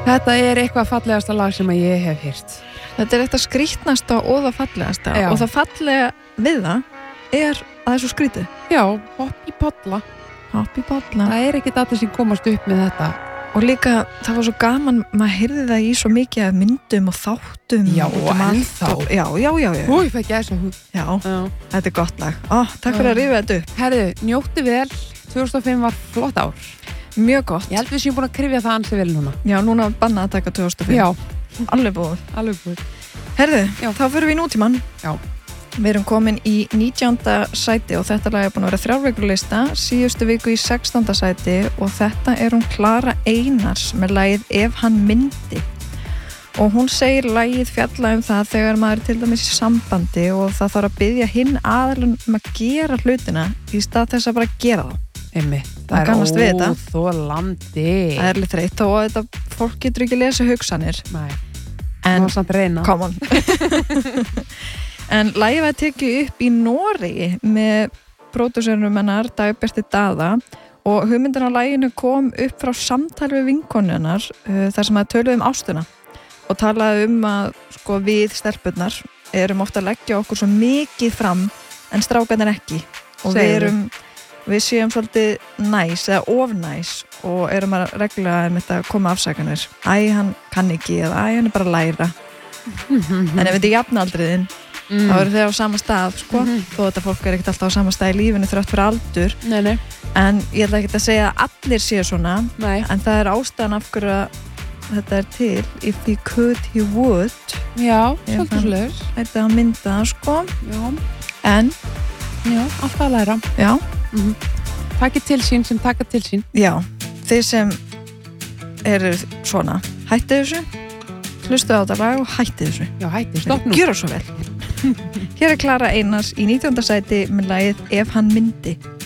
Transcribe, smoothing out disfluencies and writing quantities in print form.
Þetta eitthvað fallegasta lag sem ég hef heyrt. Þetta eitt að skrítnasta og það fallegasta. Já. Og það fallega við það að það svo skrítið. Já, hopp í polla. Hopp í polla. Það ekkert allir sem komast upp með þetta. Og líka, það var svo gaman, maður heyrði það í svo mikið af myndum og þáttum. Já, og ennþá. Já. Új, það gæsa hún. Já, þetta gott lag. Takk fyrir að rífa þetta upp. Herðu, njóttu vel. 2005 var flott ár. Mjög gott. Ég held við séum búin að krifja það ansi vel núna. Já, núna bannað að taka 2005. Já. Alveg búið. Herðu, þá fyrir við í nútímann. Já. Við erum komin í 19. sæti og þetta lag búin að vera 3 vikur lista, síðustu viku í 16. sæti og þetta hún Klara Einars með lagið Ef hann myndi. Og hún segir lagið fjalla það þegar maður til dæmis í sambandi og það þarf að biðja hinn aðalinn að gera hlutina í stað þess að bara gera þá. Það kannast við þetta. Óþolandi. Það alveg þreytt og þetta fólk getur ekki lesa hugsanir. Nei. En samt reyna. Come on. En lagið var tekið upp í Noregi með pródúsernum hennar Dagberti Daða og hugmyndin á laginu kom upp frá samtali við vinkonunnar þar sem það töluði ástina og talaði að sko, við stelpurnar erum ofta að leggja okkur svo mikið fram en strákarnir ekki og við séum svolítið næs eða ofnæs og erum að reglulega með þetta að koma afsakanir hann kann ekki eða hann bara að læra en ef þetta jafnaldriðin þá eru þeir á sama stað sko þó þetta fólk ekkert alltaf á sama stað í lífinu þrátt fyrir aldur Nei. En ég ætla ekki að segja að allir séu svona Nei. En það ástæðan af hverju að þetta til If he could, he would Já, svolítið slur Þetta að mynda það sko Já. En Já, alltaf að læra Já Takið til sín sem taka til sín Já, þeir sem eru svona Hættið þessu Hlustu á þetta lag og hættið þessu Já, hættið, stopp nú Gjöra svo vel Hér Klara Einars í 19. sæti með lagið Ef hann myndi